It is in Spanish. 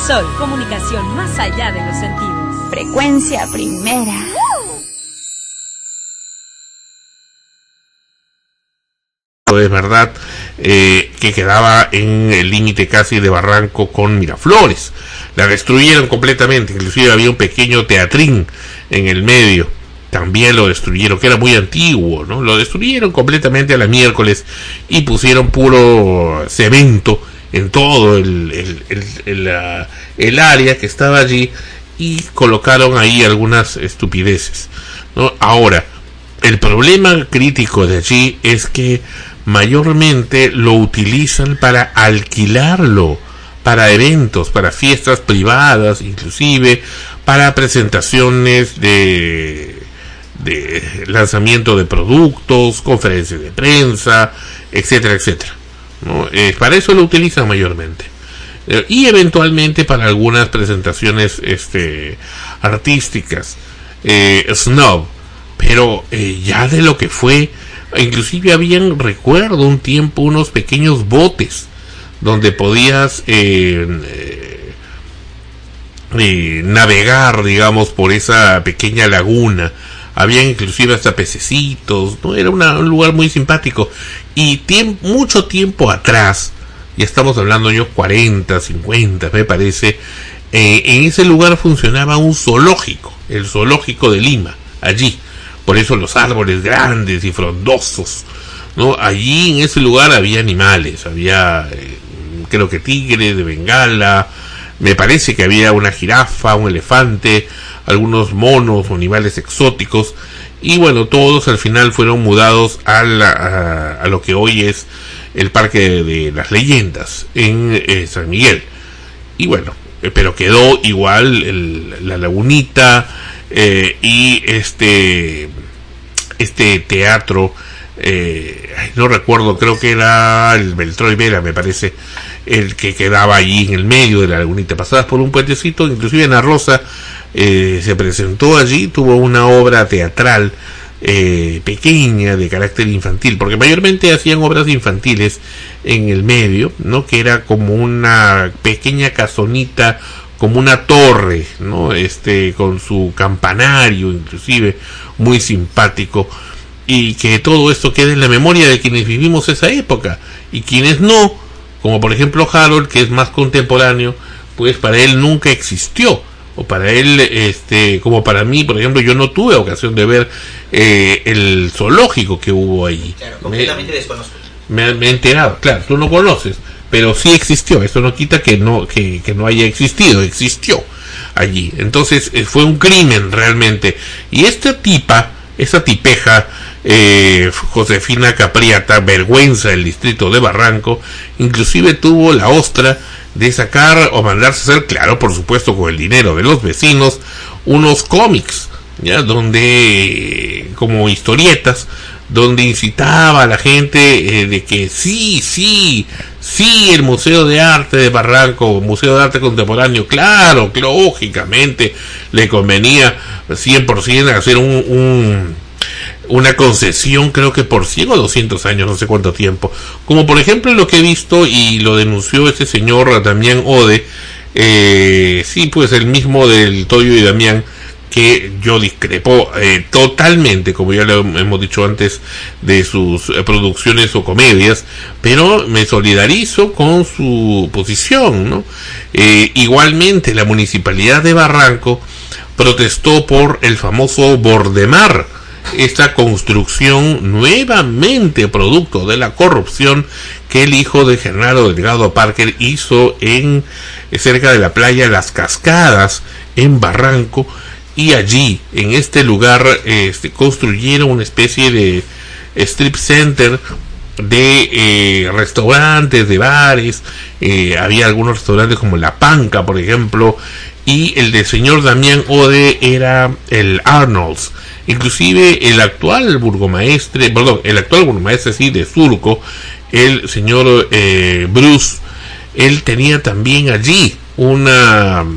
Sol, comunicación más allá de los sentidos. Frecuencia primera. Es verdad que quedaba en el límite casi de Barranco con Miraflores. La destruyeron completamente, inclusive había un pequeño teatrín en el medio, también lo destruyeron, que era muy antiguo, ¿no? Lo destruyeron completamente a la miércoles y pusieron puro cemento en todo el área que estaba allí y colocaron ahí algunas estupideces, ¿no? Ahora, el problema crítico de allí es que mayormente lo utilizan para alquilarlo, para eventos, para fiestas privadas, inclusive para presentaciones de lanzamiento de productos, conferencias de prensa, etcétera, etcétera, ¿no? Para eso lo utilizan mayormente. Y eventualmente para algunas presentaciones artísticas, snob, pero ya de lo que fue, inclusive habían, recuerdo un tiempo, unos pequeños botes donde podías navegar, digamos, por esa pequeña laguna. Había inclusive hasta pececitos, ¿no? Era un lugar muy simpático. Y mucho tiempo atrás, ya estamos hablando de años 40, 50, me parece, en ese lugar funcionaba un zoológico, el zoológico de Lima, allí. Por eso los árboles grandes y frondosos, ¿no? Allí en ese lugar había animales, había creo que tigres de Bengala, me parece que había una jirafa, un elefante, algunos monos o animales exóticos, y bueno, todos al final fueron mudados a lo que hoy es el Parque de las Leyendas en San Miguel. Y bueno, pero quedó igual la lagunita, y este teatro, no recuerdo, creo que era el Beltrán Vera, me parece, el que quedaba allí en el medio de la lagunita, pasadas por un puentecito. Inclusive Ana Rosa se presentó allí, tuvo una obra teatral pequeña de carácter infantil, porque mayormente hacían obras infantiles en el medio, ¿no? Que era como una pequeña casonita, como una torre, ¿no? Con su campanario, inclusive muy simpático, y que todo esto quede en la memoria de quienes vivimos esa época, y quienes no, como por ejemplo Harold, que es más contemporáneo, pues para él nunca existió, o para él, como para mí, por ejemplo, yo no tuve ocasión de ver el zoológico que hubo allí. Claro, completamente desconozco. Me he enterado, claro, tú no conoces, pero sí existió. Eso no quita que no haya existido, existió allí. Entonces fue un crimen realmente. Y esa tipeja, Josefina Capriata, vergüenza del distrito de Barranco, inclusive tuvo la ostra de sacar o mandarse hacer, claro, por supuesto con el dinero de los vecinos, unos cómics, ya, donde, como historietas, donde incitaba a la gente de que sí, el Museo de Arte de Barranco, Museo de Arte Contemporáneo, claro, lógicamente le convenía 100% hacer una concesión, creo que por 100 o 200 años, no sé cuánto tiempo, como por ejemplo lo que he visto y lo denunció este señor Damián Ode, sí, pues el mismo del Toyo y Damián, que yo discrepo totalmente, como ya lo hemos dicho antes, de sus producciones o comedias, pero me solidarizo con su posición, ¿no? Igualmente la Municipalidad de Barranco protestó por el famoso Bordemar, esta construcción nuevamente producto de la corrupción que el hijo de Genaro Delgado Parker hizo cerca de la playa Las Cascadas en Barranco. Y allí, en este lugar, construyeron una especie de strip center de restaurantes, de bares. Había algunos restaurantes como La Panca, por ejemplo, y el del señor Damián Ode era el Arnold's. Inclusive el actual burgomaestre sí, de Surco, el señor Bruce, él tenía también allí una